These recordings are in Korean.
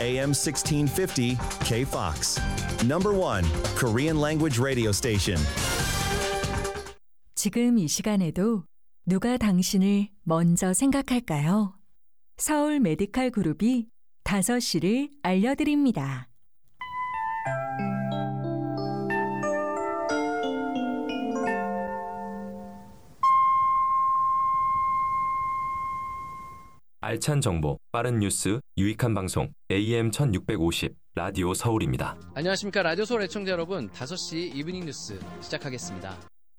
AM 1650 KFOX. Number 1 Korean language radio station. 지금 이 시간에도 누가 당신을 먼저 생각할까요? 서울 메디칼 그룹이 5시를 알려드립니다. 알찬 정보, 빠른 뉴스, 유익한 방송, AM 1650, 라디오 서울입니다. 안녕하십니까. 라디오 서울 애청자 여러분, 5시 이브닝 뉴스 시작하겠습니다.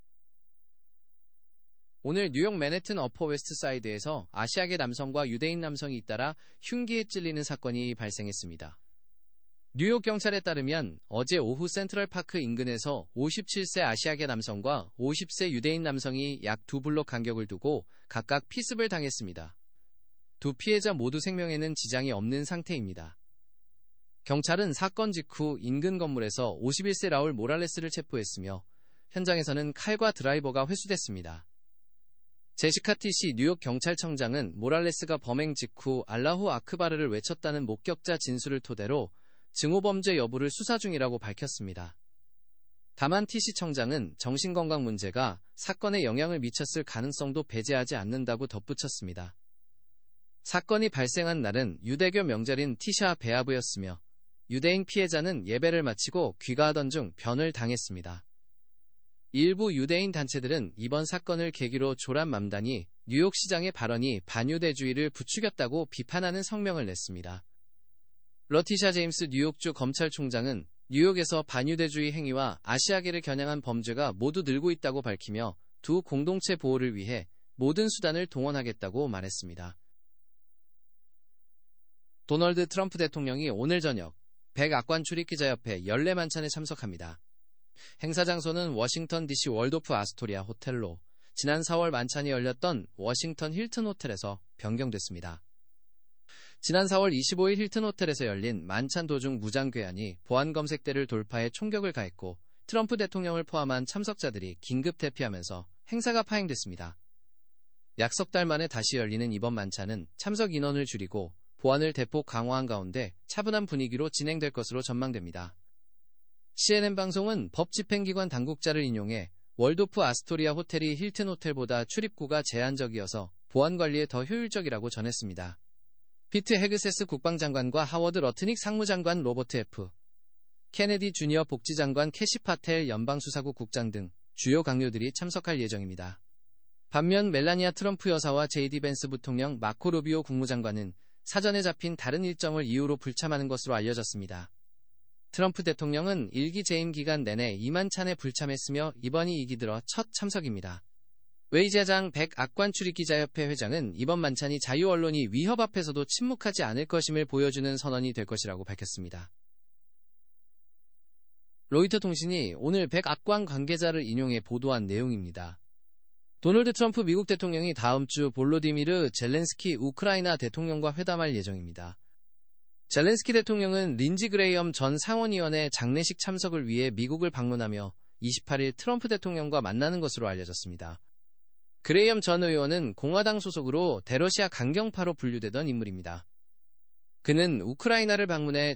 오늘 뉴욕 맨해튼 어퍼 웨스트 사이드에서 아시아계 남성과 유대인 남성이 잇따라 흉기에 찔리는 사건이 발생했습니다. 뉴욕 경찰에 따르면 어제 오후 센트럴파크 인근에서 57세 아시아계 남성과 50세 유대인 남성이 약 2블록 간격을 두고 각각 피습을 당했습니다. 두 피해자 모두 생명에는 지장이 없는 상태입니다. 경찰은 사건 직후 인근 건물에서 51세 라울 모랄레스를 체포했으며 현장에서는 칼과 드라이버가 회수됐습니다. 제시카 티시 뉴욕 경찰청장은 모랄레스가 범행 직후 알라후 아크바르를 외쳤다는 목격자 진술을 토대로 증오범죄 여부를 수사 중이라고 밝혔습니다. 다만 티시 청장은 정신건강 문제가 사건에 영향을 미쳤을 가능성도 배제하지 않는다고 덧붙였습니다. 사건이 발생한 날은 유대교 명절인 티샤 베아브였으며 유대인 피해자는 예배를 마치고 귀가하던 중 변을 당했습니다. 일부 유대인 단체들은 이번 사건을 계기로 조란 맘단이 뉴욕시장의 발언이 반유대주의를 부추겼다고 비판하는 성명을 냈습니다. 러티샤 제임스 뉴욕주 검찰총장은 뉴욕에서 반유대주의 행위와 아시아계를 겨냥한 범죄가 모두 늘고 있다고 밝히며 두 공동체 보호를 위해 모든 수단을 동원하겠다고 말했습니다. 도널드 트럼프 대통령이 오늘 저녁 백악관 출입기자협회 연례 만찬에 참석합니다. 행사 장소는 워싱턴 DC 월도프 아스토리아 호텔로 지난 4월 만찬이 열렸던 워싱턴 힐튼 호텔에서 변경됐습니다. 지난 4월 25일 힐튼 호텔에서 열린 만찬 도중 무장괴한이 보안검색대를 돌파해 총격을 가했고 트럼프 대통령을 포함한 참석자들이 긴급 대피하면서 행사가 파행됐습니다. 약 석 달 만에 다시 열리는 이번 만찬은 참석 인원을 줄이고 보안을 대폭 강화한 가운데 차분한 분위기로 진행될 것으로 전망됩니다. CNN 방송은 법 집행기관 당국자를 인용해 월도프 아스토리아 호텔이 힐튼 호텔보다 출입구가 제한적이어서 보안 관리에 더 효율적이라고 전했습니다. 피트 헤그세스 국방장관과 하워드 러트닉 상무장관, 로버트 F. 케네디 주니어 복지장관, 캐시 파텔 연방수사국 국장 등 주요 강요들이 참석할 예정입니다. 반면 멜라니아 트럼프 여사와 JD 벤스 부통령, 마코 루비오 국무장관은 사전에 잡힌 다른 일정을 이유로 불참하는 것으로 알려졌습니다. 트럼프 대통령은 일기 재임 기간 내내 이 만찬에 불참했으며 이번이 이기 들어 첫 참석입니다. 웨이자장 백악관 출입기자협회 회장은 이번 만찬이 자유 언론이 위협 앞에서도 침묵하지 않을 것임을 보여주는 선언이 될 것이라고 밝혔습니다. 로이터 통신이 오늘 백악관 관계자를 인용해 보도한 내용입니다. 도널드 트럼프 미국 대통령이 다음 주 볼로디미르 젤렌스키 우크라이나 대통령과 회담할 예정입니다. 젤렌스키 대통령은 린지 그레이엄 전 상원의원의 장례식 참석을 위해 미국을 방문하며 28일 트럼프 대통령과 만나는 것으로 알려졌습니다. 그레이엄 전 의원은 공화당 소속으로 대러시아 강경파로 분류되던 인물입니다. 그는 우크라이나를 방문해